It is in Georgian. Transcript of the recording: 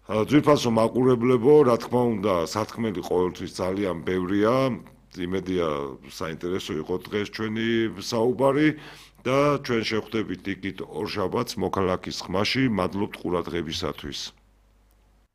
ძვირფასო მაყურებლებო, რა თქმა უნდა, სათქმელი ყოველთვის ძალიან ბევრია. იმედია საინტერესო იყო დღეს ჩვენი საუბარი და ჩვენ შევხვდებით იქით ორშაბათს მოქალაქის ხმაში. მადლობთ ყურადღებისათვის.